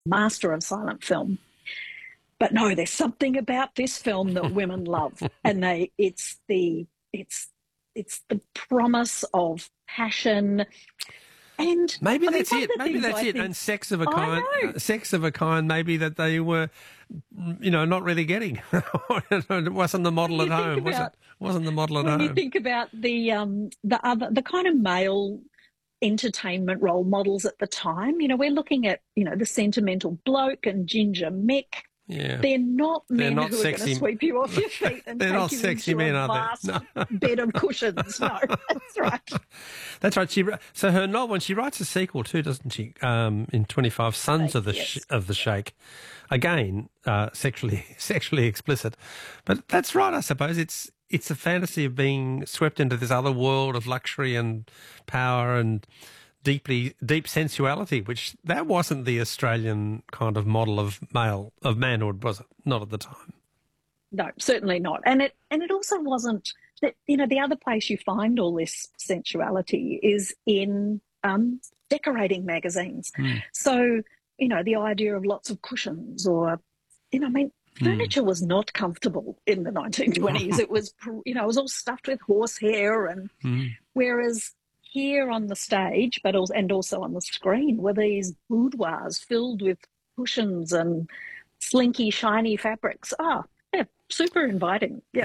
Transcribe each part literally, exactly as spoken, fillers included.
master of silent film. But no, there's something about this film that women love, and they it's the it's it's the promise of passion. And maybe I mean, that's it. Maybe that's I it. think, And sex of a kind, uh, sex of a kind, maybe that they were, you know, not really getting. It wasn't the model when at you home, think was about- it? Wasn't the model at When home? you think about the um the other the kind of male entertainment role models at the time, you know, we're looking at, you know, the sentimental bloke and Ginger Mick. Yeah. They're not They're men not who sexy- are going to sweep you off your feet and They're take not you sexy into men, a are vast they? No. bed of cushions. No, that's right. That's right. She so her novel, and she writes a sequel too, doesn't she? Um, in twenty-five, Sons of the Yes. Sh- of the Sheikh, again uh, sexually sexually explicit, but that's right. I suppose it's it's a fantasy of being swept into this other world of luxury and power and deeply deep sensuality, which that wasn't the Australian kind of model of male of manhood, was it? Not at the time. No, certainly not. And it and it also wasn't that, you know, the other place you find all this sensuality is in um, decorating magazines. Mm. So, you know, the idea of lots of cushions or, you know, I mean, furniture was not comfortable in the nineteen twenties. It was, you know, it was all stuffed with horsehair, and Mm. whereas here on the stage, but also, and also on the screen, were these boudoirs filled with cushions and slinky, shiny fabrics. Ah, yeah, super inviting. Yeah.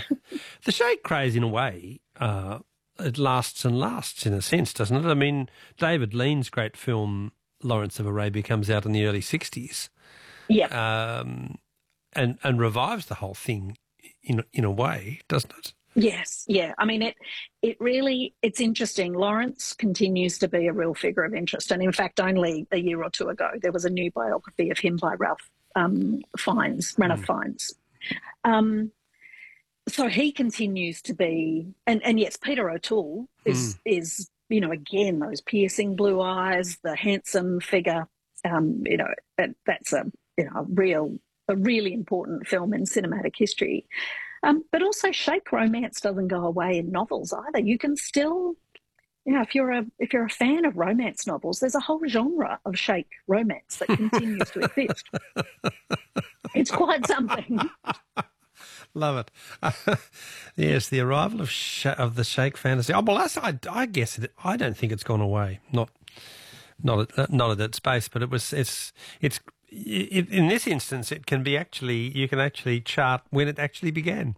The Sheikh craze, in a way, uh, it lasts and lasts in a sense, doesn't it? I mean, David Lean's great film Lawrence of Arabia comes out in the early sixties, Yeah. um, and and revives the whole thing in in a way, doesn't it? Yes, yeah. I mean, it it really, it's interesting. Lawrence continues to be a real figure of interest. And in fact, only a year or two ago, there was a new biography of him by Ralph um, Fiennes, Ranulph Mm. Fiennes. Um, so he continues to be, and, and yes, Peter O'Toole is, is, you know, again, those piercing blue eyes, the handsome figure. Um, you know, that, that's a, you know, a real, a really important film in cinematic history. Um, but also, Sheikh romance doesn't go away in novels either. You can still, you know, if you're a if you're a fan of romance novels, there's a whole genre of Sheikh romance that continues to exist. It's quite something. Love it. Yes, the arrival of sh- of the Sheikh fantasy. Oh, well, I, I, I guess it, I don't think it's gone away. Not not at, not at that space, but it was. It's it's. It, in this instance, it can be actually, you can actually chart when it actually began,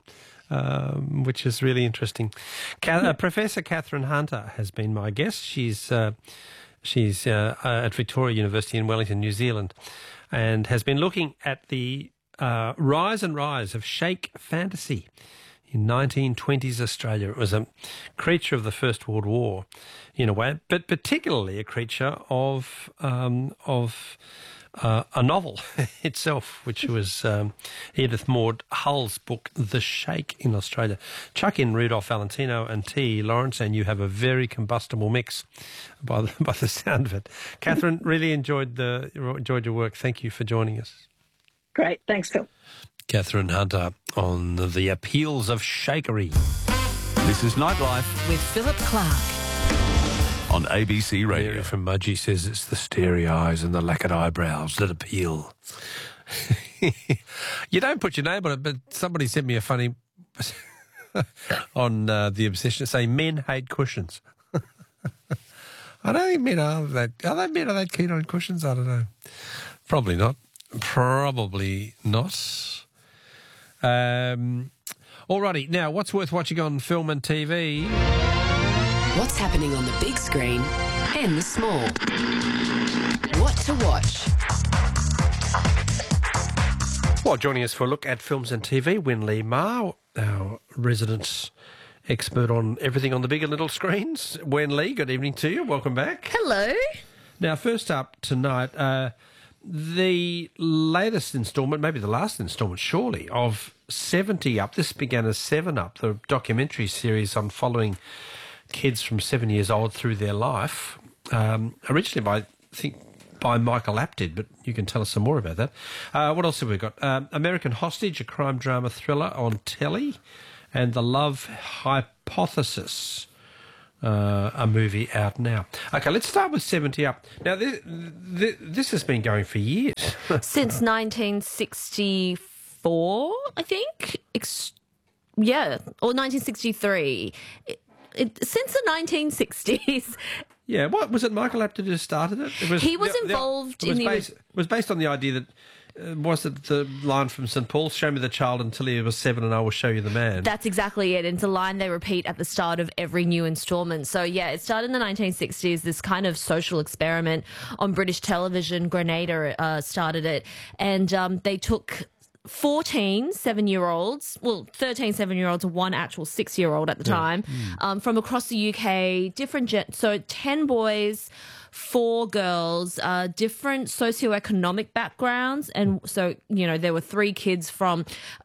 um, which is really interesting. Ca- uh, Professor Catherine Hunter has been my guest. She's uh, she's uh, uh, at Victoria University in Wellington, New Zealand, and has been looking at the uh, rise and rise of Sheikh fantasy in nineteen twenties Australia. It was a creature of the First World War, in a way, but particularly a creature of um, of Uh, a novel itself, which was um, Edith Maud Hull's book, The Sheikh in Australia. Chuck in Rudolph Valentino and T. Lawrence, and you have a very combustible mix by the, by the sound of it. Catherine, really enjoyed the enjoyed your work. Thank you for joining us. Great. Thanks, Phil. Catherine Hunter on the appeals of Sheikery. This is Nightlife with Philip Clark. on A B C Radio. Mary from Mudgee says it's the starry eyes and the lacquered eyebrows that appeal. You don't put your name on it, but somebody sent me a funny on uh, the obsession saying men hate cushions. I don't think men are that. Are they men are that keen on cushions? I don't know. Probably not. Probably not. Um, alrighty, now what's worth watching on film and T V? What's happening on the big screen and the small? What to watch? Well, joining us for a look at films and T V, Win Lee Ma, our resident expert on everything on the big and little screens. Wen Lee, good evening to you. Welcome back. Hello. Now, first up tonight, uh, the latest instalment, maybe the last instalment, surely, of seventy Up. This began as seven Up, the documentary series on following kids from seven years old through their life, um, originally by, I think, by Michael Apted, but you can tell us some more about that. Uh, what else have we got? Um, American Hostage, a crime drama thriller on telly, and The Love Hypothesis, uh, a movie out now. Okay, let's start with seventy Up. Now, this, this, this has been going for years. Since nineteen sixty-four, I think. Ex- yeah, or nineteen sixty-three. It, it, since the nineteen sixties. Yeah, what was it? Michael Apted who started it. it was, he was the, involved the, it was in based, the. It was based on the idea that uh, was it the line from Saint Paul? Show me the child until he was seven, and I will show you the man. That's exactly it. It's a line they repeat at the start of every new instalment. So yeah, it started in the nineteen sixties. This kind of social experiment on British television. Grenada uh, started it, and um, they took fourteen seven-year-olds, well, thirteen seven-year-olds and one actual six-year-old at the Yeah. time, Mm. um, from across the U K, different, gen- so ten boys, four girls, uh, different socioeconomic backgrounds. And so, you know, there were three kids from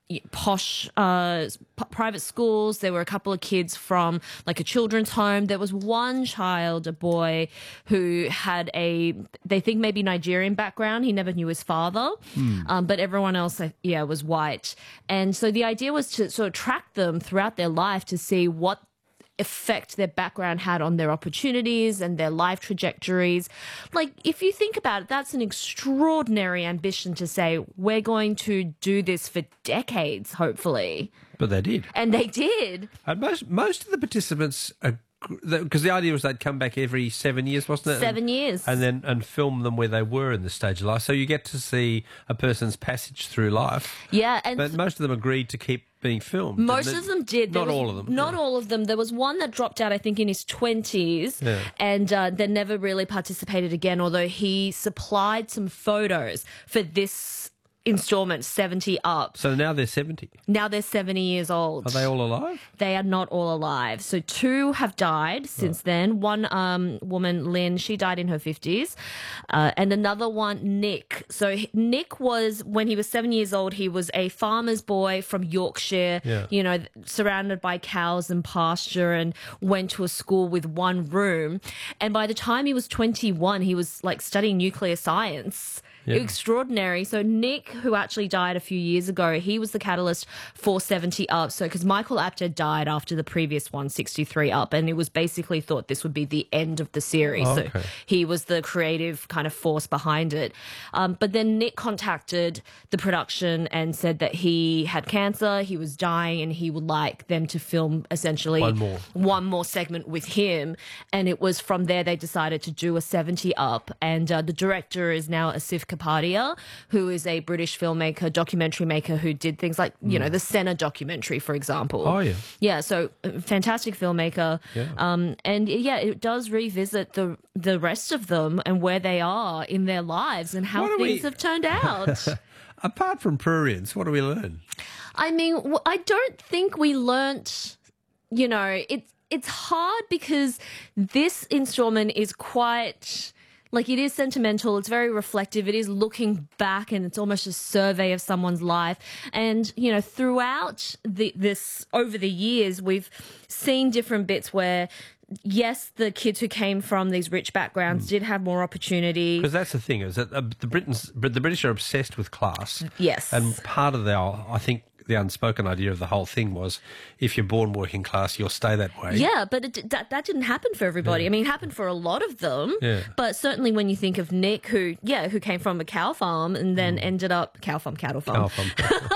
posh uh, p- private schools. There were a couple of kids from like a children's home. There was one child, a boy, who had a, they think maybe Nigerian background. He never knew his father. Um, but everyone else, uh, yeah, was white. And so the idea was to sort of track them throughout their life to see what effect their background had on their opportunities and their life trajectories. Like, if you think about it, that's an extraordinary ambition to say, we're going to do this for decades, hopefully. But they did. And they did. And most most of the participants, because the idea was they'd come back every seven years, wasn't it? Seven and, years. And then and film them where they were in the stage of life. So you get to see a person's passage through life. Yeah. And But most of them agreed to keep being filmed. most didn't of they? them did. There Not was- all of them. Not yeah. all of them. There was one that dropped out, I think, in his twenties, Yeah. and uh, then never really participated again, although he supplied some photos for this installment, seventy Up. So now they're seventy. Now they're seventy years old. Are they all alive? They are not all alive. So two have died since then. One um, woman, Lynn, she died in her fifties. Uh, and another one, Nick. So he- Nick was, when he was seven years old, he was a farmer's boy from Yorkshire, Yeah. you know, surrounded by cows and pasture, and went to a school with one room. And by the time he was twenty-one, he was like studying nuclear science. Yeah. Extraordinary. So Nick, who actually died a few years ago, he was the catalyst for seventy Up. So because Michael Apted died after the previous one, sixty-three Up, and it was basically thought this would be the end of the series. Oh, So okay. he was the creative kind of force behind it. Um, but then Nick contacted the production and said that he had cancer, he was dying, and he would like them to film essentially One more. one more segment with him. And it was from there they decided to do a seventy Up. And uh, the director is now Asif Kapadia, who is a British filmmaker, documentary maker who did things like, you know, the Senna documentary, for example. Oh, yeah. Yeah, so uh, fantastic filmmaker. Yeah. Um, and yeah, it does revisit the the rest of them and where they are in their lives and how What do things we- have turned out. Apart from prurience, what do we learn? I mean, w- I don't think we learnt, you know, it's it's hard because this installment is quite, like, it is sentimental, it's very reflective, it is looking back, and it's almost a survey of someone's life. And, you know, throughout the, this, over the years, we've seen different bits where, yes, the kids who came from these rich backgrounds did have more opportunity. Because that's the thing, is that uh, the Britons, but the British are obsessed with class. Yes. And part of the, I think, the unspoken idea of the whole thing was, if you're born working class, you'll stay that way. Yeah, but it, that that didn't happen for everybody. I mean, it happened for a lot of them. Yeah. But certainly when you think of Nick, who, yeah, who came from a cow farm and then ended up, cow farm, cattle farm. Oh, from-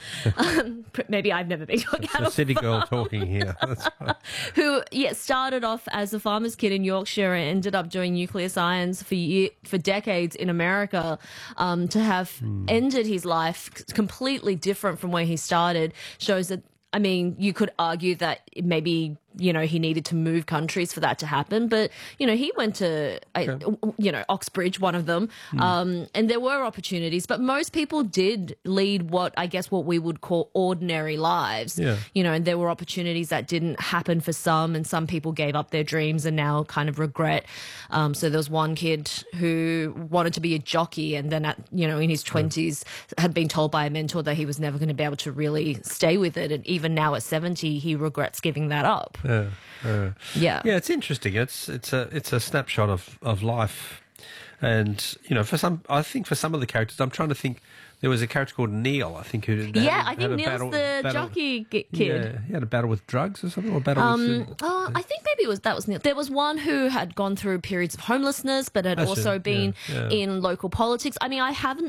Maybe I've never been to a the cattle city girl talking here. That's right. who, yeah, started off as a farmer's kid in Yorkshire and ended up doing nuclear science for year, for decades in America. Um, to have ended his life c- completely different from where he started shows that, I mean, you could argue that maybe, you know, he needed to move countries for that to happen. But, you know, he went to, I, you know, Oxbridge, one of them. Um, and there were opportunities, but most people did lead what, I guess, what we would call ordinary lives. Yeah. You know, and there were opportunities that didn't happen for some, and some people gave up their dreams and now kind of regret. Um, so there was one kid who wanted to be a jockey, and then at, you know, in his twenties had been told by a mentor that he was never going to be able to really stay with it. And even now at seventy, he regrets giving that up. Yeah, yeah. Yeah. Yeah, it's interesting. It's it's a it's a snapshot of, of life And, you know, for some, I think for some of the characters, I'm trying to think, there was a character called Neil, I think, who had, Yeah, had, I think had a Neil's battle, the battle, jockey g- kid. Yeah, he had a battle with drugs or something, or a battle Um, with... Uh, oh, I think maybe it was that was Neil. There was one who had gone through periods of homelessness, but had That's also it, been yeah, yeah. in local politics. I mean, I haven't